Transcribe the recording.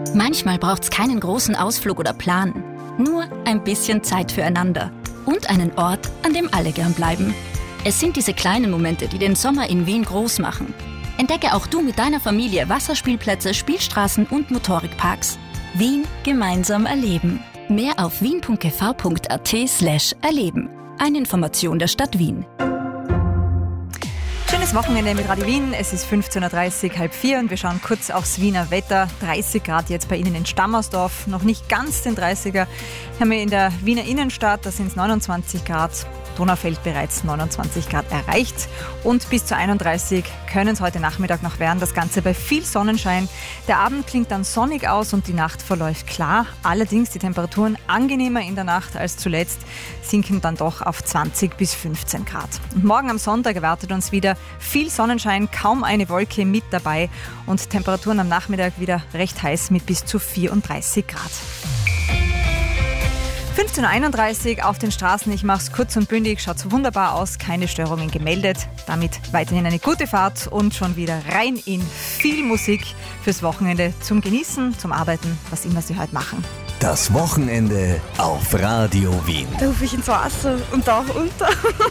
Manchmal braucht's keinen großen Ausflug oder Plan. Nur ein bisschen Zeit füreinander. Und einen Ort, an dem alle gern bleiben. Es sind diese kleinen Momente, die den Sommer in Wien groß machen. Entdecke auch du mit deiner Familie Wasserspielplätze, Spielstraßen und Motorikparks. Wien gemeinsam erleben. Mehr auf wien.gv.at/erleben. Eine Information der Stadt Wien. Schönes Wochenende mit Radio Wien. Es ist 15.30 Uhr, halb 4 und wir schauen kurz aufs Wiener Wetter. 30 Grad jetzt bei Ihnen in Stammersdorf, noch nicht ganz den 30er. Haben wir in der Wiener Innenstadt, da sind es 29 Grad. Donaufeld bereits 29 Grad erreicht und bis zu 31 können es heute Nachmittag noch werden. Das Ganze bei viel Sonnenschein. Der Abend klingt dann sonnig aus und die Nacht verläuft klar. Allerdings die Temperaturen angenehmer in der Nacht als zuletzt, sinken dann doch auf 20 bis 15 Grad. Und morgen am Sonntag erwartet uns wieder viel Sonnenschein, kaum eine Wolke mit dabei und Temperaturen am Nachmittag wieder recht heiß mit bis zu 34 Grad. 15.31 Uhr auf den Straßen. Ich mache es kurz und bündig, schaut wunderbar aus, keine Störungen gemeldet. Damit weiterhin eine gute Fahrt und schon wieder rein in viel Musik fürs Wochenende zum Genießen, zum Arbeiten, was immer Sie heute machen. Das Wochenende auf Radio Wien. Da rufe ich ins Wasser und tauche unter.